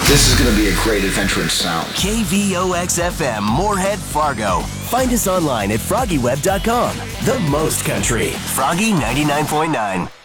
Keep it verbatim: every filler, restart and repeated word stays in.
This is going to be a great adventure in sound. K V O X F M, Moorhead, Fargo. Find us online at froggy web dot com. The most country. Froggy ninety-nine point nine.